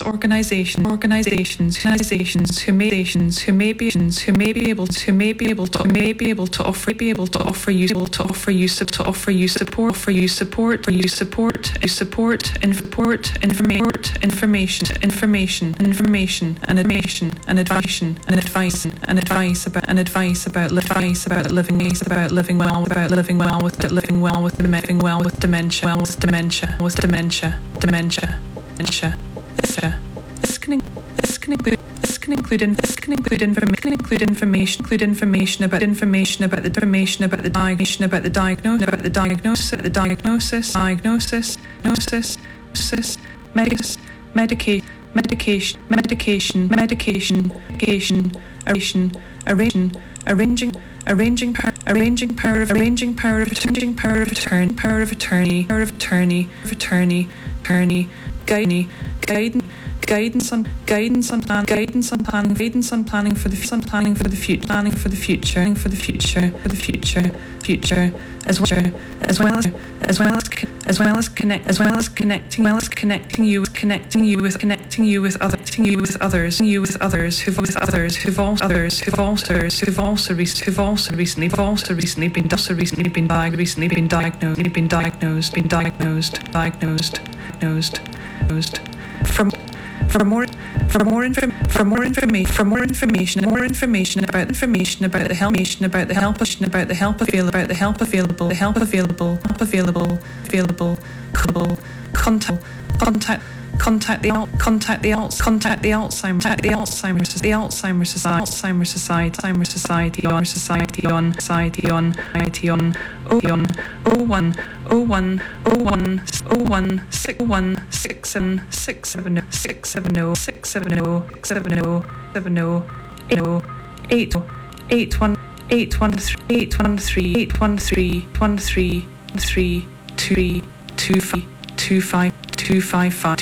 organizations who may be able to offer you support and advice about living well with dementia. This can include information about the diagnosis, arranging power of attorney, guidance on planning for the future, as well as connecting you with others who've also recently been diagnosed. For more information about the help available, contact the Alzheimer's Society on 813